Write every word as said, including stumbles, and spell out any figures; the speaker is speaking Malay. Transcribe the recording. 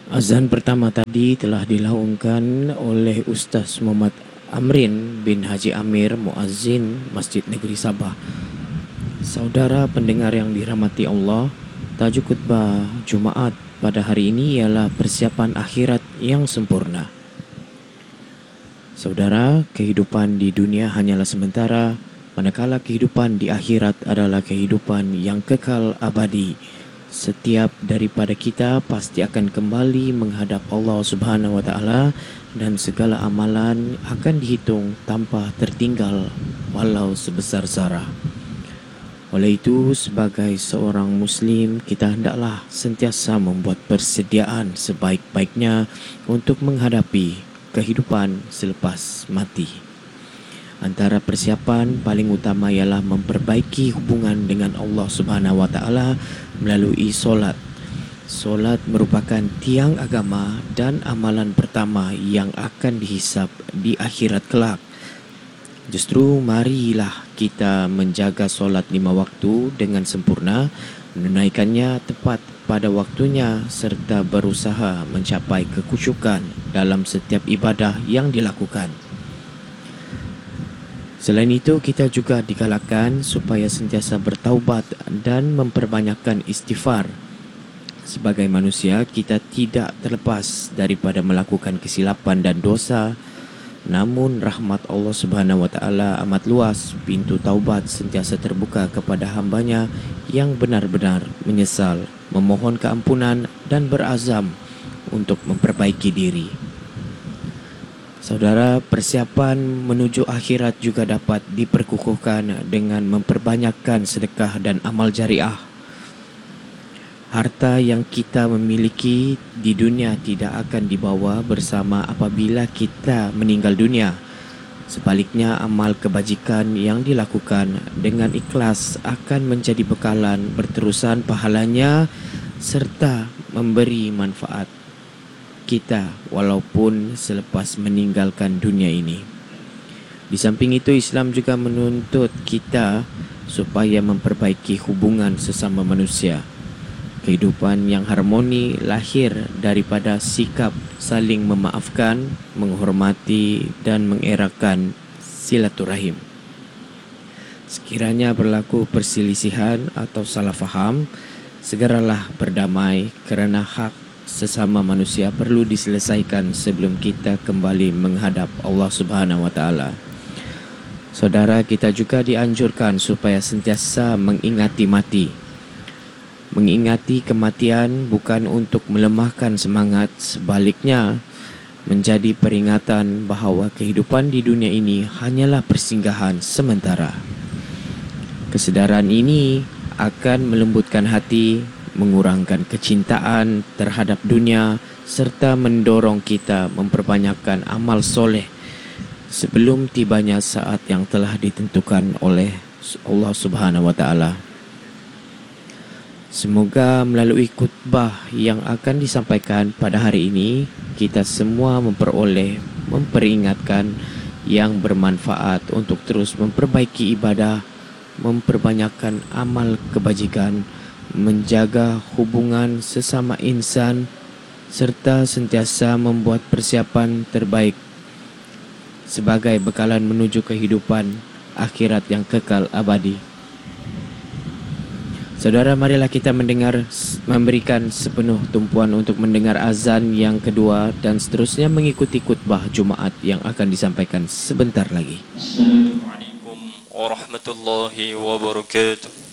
Azan pertama tadi telah dilaungkan oleh Ustaz Muhammad Amrin bin Haji Amir, Muazzin Masjid Negeri Sabah. Saudara pendengar yang dirahmati Allah, tajuk khutbah Jumaat pada hari ini ialah persiapan akhirat yang sempurna. Saudara, kehidupan di dunia hanyalah sementara, manakala kehidupan di akhirat adalah kehidupan yang kekal abadi. Setiap daripada kita pasti akan kembali menghadap Allah Subhanahu wa taala dan segala amalan akan dihitung tanpa tertinggal walau sebesar zarah. Oleh itu, sebagai seorang muslim, kita hendaklah sentiasa membuat persediaan sebaik-baiknya untuk menghadapi kehidupan selepas mati. Antara persiapan paling utama ialah memperbaiki hubungan dengan Allah Subhanahu wa taala melalui solat. Solat merupakan tiang agama dan amalan pertama yang akan dihisap di akhirat kelak. Justru marilah kita menjaga solat lima waktu dengan sempurna, menunaikannya tepat pada waktunya serta berusaha mencapai kekhusyukan dalam setiap ibadah yang dilakukan. Selain itu, kita juga digalakkan supaya sentiasa bertaubat dan memperbanyakkan istighfar. Sebagai manusia, kita tidak terlepas daripada melakukan kesilapan dan dosa. Namun rahmat Allah Subhanahu wa taala amat luas, pintu taubat sentiasa terbuka kepada hambanya yang benar-benar menyesal, memohon keampunan dan berazam untuk memperbaiki diri. Saudara, persiapan menuju akhirat juga dapat diperkukuhkan dengan memperbanyakkan sedekah dan amal jariah. Harta yang kita memiliki di dunia tidak akan dibawa bersama apabila kita meninggal dunia. Sebaliknya, amal kebajikan yang dilakukan dengan ikhlas akan menjadi bekalan berterusan pahalanya serta memberi manfaat kita walaupun selepas meninggalkan dunia ini. Di samping itu, Islam juga menuntut kita supaya memperbaiki hubungan sesama manusia. Kehidupan yang harmoni lahir daripada sikap saling memaafkan, menghormati dan mengeratkan silaturahim. Sekiranya berlaku perselisihan atau salah faham, segeralah berdamai kerana hak sesama manusia perlu diselesaikan sebelum kita kembali menghadap Allah Subhanahu wa taala. Saudara, kita juga dianjurkan supaya sentiasa mengingati mati. Mengingati kematian bukan untuk melemahkan semangat, sebaliknya menjadi peringatan bahawa kehidupan di dunia ini hanyalah persinggahan sementara. Kesedaran ini akan melembutkan hati, mengurangkan kecintaan terhadap dunia serta mendorong kita memperbanyakkan amal soleh sebelum tibanya saat yang telah ditentukan oleh Allah Subhanahu wa taala. Semoga melalui khutbah yang akan disampaikan pada hari ini, kita semua memperoleh memperingatkan yang bermanfaat untuk terus memperbaiki ibadah, memperbanyakkan amal kebajikan, menjaga hubungan sesama insan serta sentiasa membuat persiapan terbaik sebagai bekalan menuju kehidupan akhirat yang kekal abadi. Saudara, marilah kita mendengar, memberikan sepenuh tumpuan untuk mendengar azan yang kedua dan seterusnya mengikuti khutbah Jumaat yang akan disampaikan sebentar lagi. Assalamualaikum warahmatullahi wabarakatuh.